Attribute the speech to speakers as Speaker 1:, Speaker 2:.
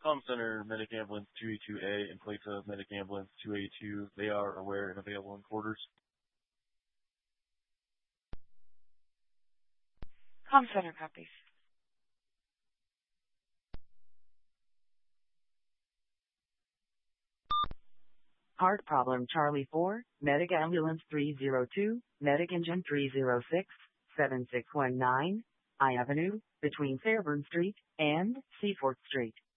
Speaker 1: Com Center, Medic Ambulance 282A in place of Medic Ambulance 282. They are aware and available in quarters.
Speaker 2: Com Center copies.
Speaker 3: Heart problem Charlie 4, Medic Ambulance 302, Medic Engine 306, 7619, I Avenue, between Fairburn Street and Seaforth Street.